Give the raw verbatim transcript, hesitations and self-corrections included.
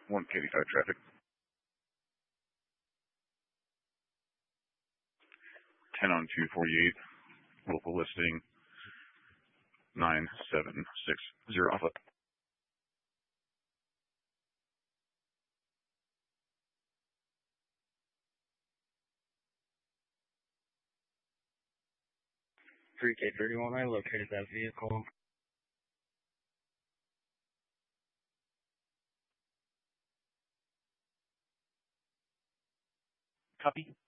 one Katy five traffic. ten on two forty-eight. Local listing nine seven six zero Alpha. three K thirty-one, I located that vehicle. Copy.